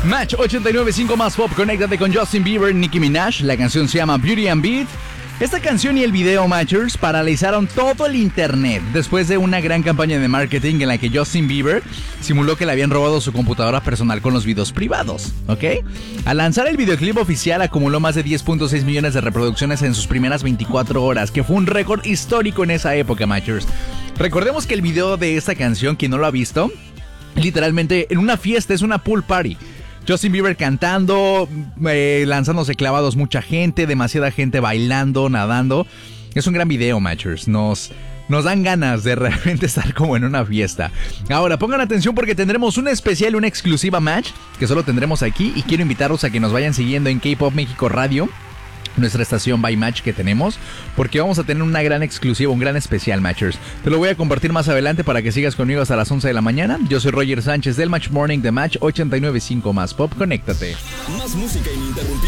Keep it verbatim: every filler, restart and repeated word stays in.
Match ochenta y nueve punto cinco más pop, conéctate con Justin Bieber, Nicki Minaj. La canción se llama Beauty and Beat. Esta canción y el video, Matchers, paralizaron todo el internet después de una gran campaña de marketing en la que Justin Bieber simuló que le habían robado su computadora personal con los videos privados, ¿ok? Al lanzar el videoclip oficial acumuló más de diez punto seis millones de reproducciones en sus primeras veinticuatro horas, que fue un récord histórico en esa época, Matchers. Recordemos que el video de esta canción, quien no lo ha visto, literalmente en una fiesta, es una pool party. Justin Bieber cantando, eh, lanzándose clavados, mucha gente, demasiada gente bailando, nadando. Es un gran video, Matchers. Nos, nos dan ganas de realmente estar como en una fiesta. Ahora, pongan atención porque tendremos un especial, una exclusiva match que solo tendremos aquí. Y quiero invitarlos a que nos vayan siguiendo en K-Pop México Radio, nuestra estación by Match que tenemos, porque vamos a tener una gran exclusiva, un gran especial, Matchers. Te lo voy a compartir más adelante para que sigas conmigo hasta las once de la mañana. Yo soy Roger Sánchez del Match Morning de Match ochenta y nueve punto cinco más pop. Conéctate. Más música ininterrumpida.